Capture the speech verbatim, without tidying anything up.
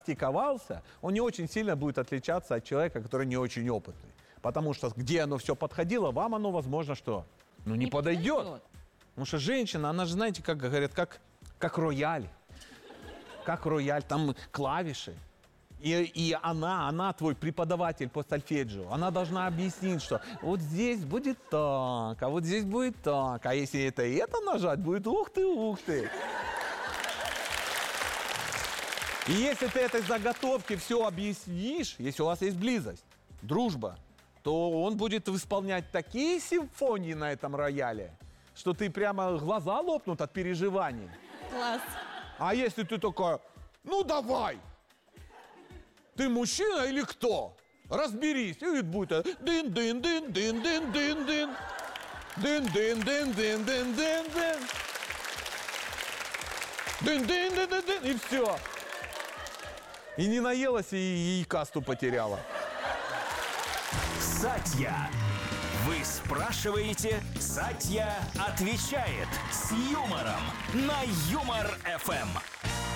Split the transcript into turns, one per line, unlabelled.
практиковался, он не очень сильно будет отличаться от человека, который не очень опытный. Потому что где оно все подходило, вам оно, возможно, что ну, не, не подойдет. подойдет. Потому что женщина, она же, знаете, как говорят, как, как рояль. Как рояль, там клавиши. И, и она, она твой преподаватель по сольфеджио. Она должна объяснить, что вот здесь будет так, а вот здесь будет так. А если это и это нажать, будет ух ты, ух ты. И если ты этой заготовке все объяснишь, если у вас есть близость, дружба, то он будет исполнять такие симфонии на этом рояле, что ты прямо глаза лопнут от переживаний.
Класс.
А если ты такая, ну давай, ты мужчина или кто? Разберись. И будет дын-дын-дын-дын-дын-дын-дын-дын. Дын-дын-дын-дын-дын-дын-дын. Дын-дын-дын-дын-дын. И все. И не наелась, и, и касту потеряла.
Сатья. Вы спрашиваете, Сатья отвечает с юмором на Юмор эф эм.